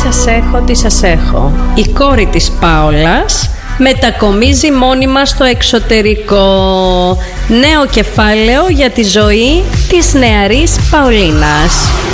τι σας έχω. Η κόρη της Πάολας μετακομίζει μόνιμα στο εξωτερικό. Νέο κεφάλαιο για τη ζωή της νεαρής Παολίνας.